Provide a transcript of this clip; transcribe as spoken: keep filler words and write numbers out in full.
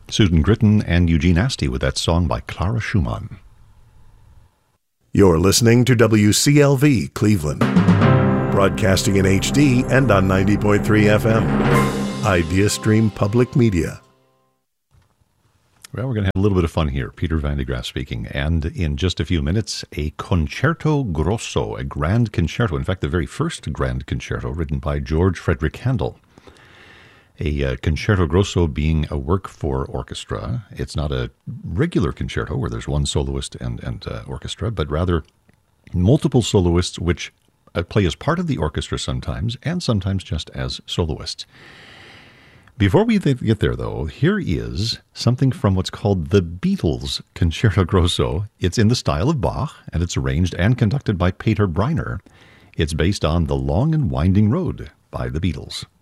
Susan Gritton and Eugene Asty with that song by Clara Schumann. You're listening to W C L V Cleveland, broadcasting in H D and on ninety point three F M. IdeaStream Public Media. Well, we're going to have a little bit of fun here. Peter Van de Graaf speaking. And in just a few minutes, a concerto grosso, a grand concerto. In fact, the very first grand concerto written by George Frederick Handel. A uh, concerto grosso being a work for orchestra. It's not a regular concerto where there's one soloist and, and uh, orchestra, but rather multiple soloists which uh, play as part of the orchestra sometimes, and sometimes just as soloists. Before we get there, though, here is something from what's called the Beatles Concerto Grosso. It's in the style of Bach, and it's arranged and conducted by Peter Breiner. It's based on The Long and Winding Road by the Beatles.